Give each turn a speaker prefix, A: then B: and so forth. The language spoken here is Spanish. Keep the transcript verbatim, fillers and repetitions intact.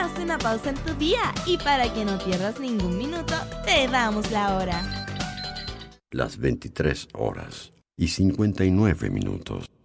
A: hagamos una pausa en tu día y para que no pierdas ningún minuto, te damos la hora.
B: Las veintitrés horas y cincuenta y nueve minutos.